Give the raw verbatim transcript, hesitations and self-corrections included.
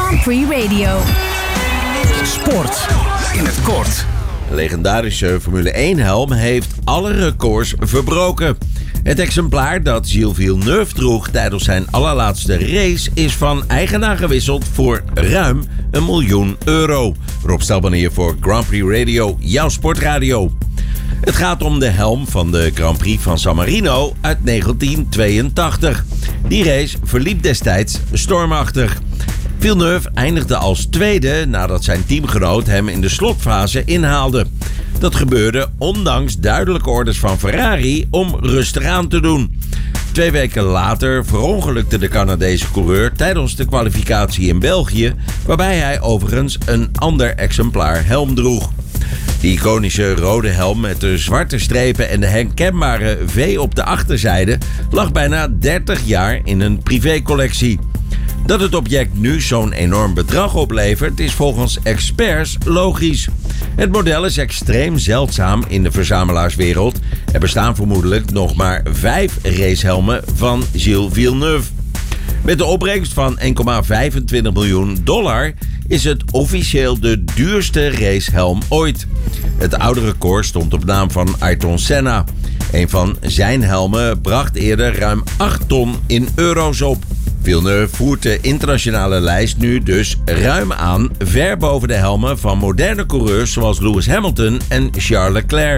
Grand Prix Radio. Sport in het kort. De legendarische Formule één helm heeft alle records verbroken. Het exemplaar dat Gilles Villeneuve droeg tijdens zijn allerlaatste race is van eigenaar gewisseld voor ruim een miljoen euro. Rob Stelman hier voor Grand Prix Radio, jouw sportradio. Het gaat om de helm van de Grand Prix van San Marino uit negentien tweeëntachtig. Die race verliep destijds stormachtig. Villeneuve eindigde als tweede nadat zijn teamgenoot hem in de slotfase inhaalde. Dat gebeurde ondanks duidelijke orders van Ferrari om rustig aan te doen. Twee weken later verongelukte de Canadese coureur tijdens de kwalificatie in België, waarbij hij overigens een ander exemplaar helm droeg. De iconische rode helm met de zwarte strepen en de herkenbare V op de achterzijde lag bijna dertig jaar in een privécollectie. Dat het object nu zo'n enorm bedrag oplevert is volgens experts logisch. Het model is extreem zeldzaam in de verzamelaarswereld. Er bestaan vermoedelijk nog maar vijf racehelmen van Gilles Villeneuve. Met de opbrengst van één komma vijfentwintig miljoen dollar is het officieel de duurste racehelm ooit. Het oude record stond op naam van Ayrton Senna. Een van zijn helmen bracht eerder ruim acht ton in euro's op. Villeneuve voert de internationale lijst nu dus ruim aan, ver boven de helmen van moderne coureurs zoals Lewis Hamilton en Charles Leclerc.